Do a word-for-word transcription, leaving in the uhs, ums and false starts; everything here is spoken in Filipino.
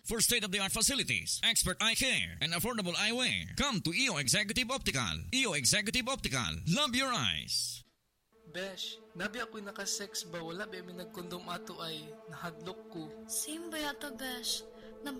For state-of-the-art facilities, expert eye care, and affordable eyewear, come to E O Executive Optical. E O Executive Optical. Love your eyes. Besh, nabi ako'y nakasex ba? Wala ba may nagkondom ato ay nahadlok ko. Same ba yato, Besh?